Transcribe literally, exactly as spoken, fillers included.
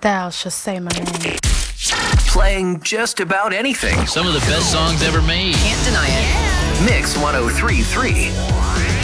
Thou shalt say my name. Playing just about anything. Some of the best songs ever made. Can't deny it. Mix one oh three point three.